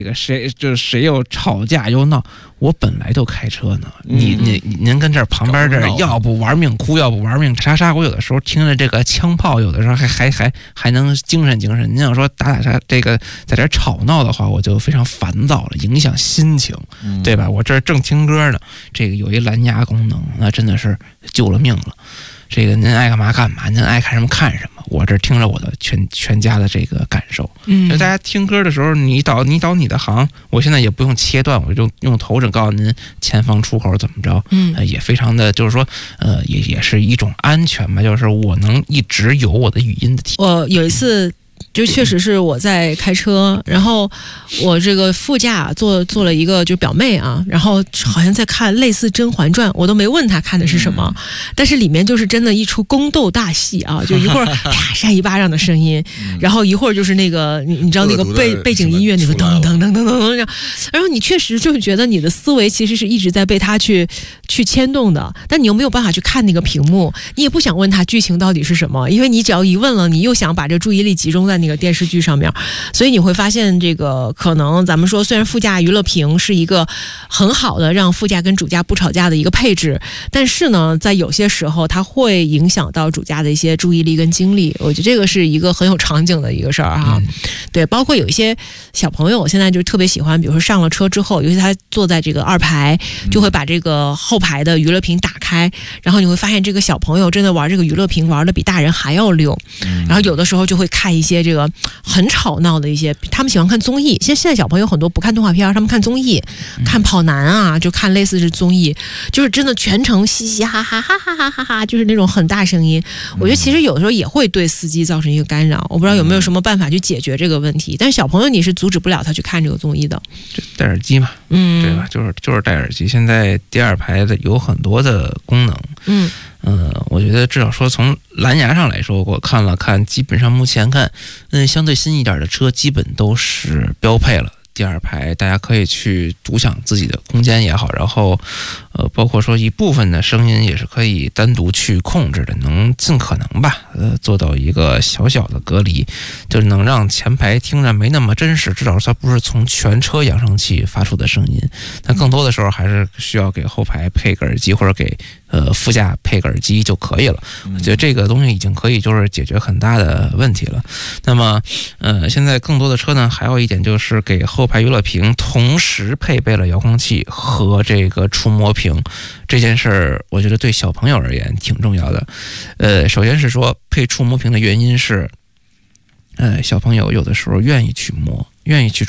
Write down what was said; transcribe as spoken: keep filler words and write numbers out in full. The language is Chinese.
这个谁就谁又吵架又闹，我本来就开车呢，你你您跟这儿旁边这儿要不玩命哭，要不玩命杀杀，我有的时候听着这个枪炮，有的时候还还还还能精神精神。您要说打打杀这个在这儿吵闹的话，我就非常烦躁了，影响心情，对吧？我这儿正听歌呢，这个有一蓝牙功能，那真的是救了命了。这个您爱干嘛干嘛，您爱看什么看什么，我这听着我的全全家的这个感受。嗯，大家听歌的时候，你导你导你的行，我现在也不用切断，我就用头枕告诉您前方出口怎么着，嗯、呃，也非常的就是说，呃，也也是一种安全吧，就是我能一直有我的语音的体。 我有一次。就确实是我在开车，然后我这个副驾坐坐了一个就表妹啊，然后好像在看类似《甄嬛传》，我都没问她看的是什么，嗯、但是里面就是真的一出宫斗大戏啊，就一会儿啪扇一巴掌的声音，然后一会儿就是那个你你知道那个背背景音乐那个噔噔噔噔噔噔，然后你确实就觉得你的思维其实是一直在被他去去牵动的，但你又没有办法去看那个屏幕，你也不想问他剧情到底是什么，因为你只要一问了，你又想把这注意力集中在那个电视剧上面，所以你会发现这个可能咱们说虽然副驾娱乐屏是一个很好的让副驾跟主驾不吵架的一个配置，但是呢在有些时候它会影响到主驾的一些注意力跟精力，我觉得这个是一个很有场景的一个事儿哈、嗯。对，包括有一些小朋友现在就特别喜欢，比如说上了车之后，尤其他坐在这个二排，就会把这个后排的娱乐屏打开，然后你会发现这个小朋友真的玩这个娱乐屏玩的比大人还要溜，然后有的时候就会看一些这个很吵闹的一些，他们喜欢看综艺。现在现在小朋友很多不看动画片，他们看综艺，看跑男啊，就看类似是综艺，就是真的全程嘻嘻哈哈哈哈哈哈哈，就是那种很大声音。我觉得其实有的时候也会对司机造成一个干扰，我不知道有没有什么办法去解决这个问题。但是小朋友你是阻止不了他去看这个综艺的， 就戴耳机嘛，嗯，对吧？就是就是戴耳机。现在第二排的有很多的功能，嗯。嗯，我觉得至少说从蓝牙上来说，我看了看，基本上目前看，嗯，相对新一点的车基本都是标配了。第二排大家可以去独享自己的空间也好，然后呃，包括说一部分的声音也是可以单独去控制的，能尽可能吧，呃，做到一个小小的隔离，就能让前排听着没那么真实，至少它不是从全车扬声器发出的声音。但更多的时候还是需要给后排配个耳机，或者给呃副驾配个耳机就可以了。我觉得这个东西已经可以就是解决很大的问题了。那么呃，现在更多的车呢，还有一点就是给后排娱乐屏同时配备了遥控器和这个触摸屏，这件事儿我觉得对小朋友而言挺重要的。呃，首先是说配触摸屏的原因是，呃，小朋友有的时候愿意去摸，愿意去触